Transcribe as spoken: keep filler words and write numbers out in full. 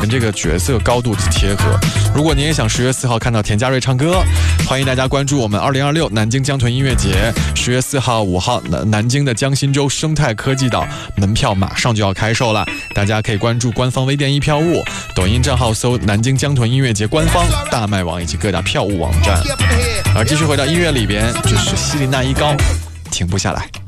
们这个角色高度贴合。如果你也想十月四号看到田佳瑞唱歌，欢迎大家关注我们二零二六南京江豚音乐节。十月四号、五号，南京的江心洲生态科技岛门票马上就要开售了，大家可以关注官方微店一票务，抖音账号搜南京江豚音乐节官方、大麦网以及各大票务网站。而继续回到音乐里边，这是希林娜依高，停不下来。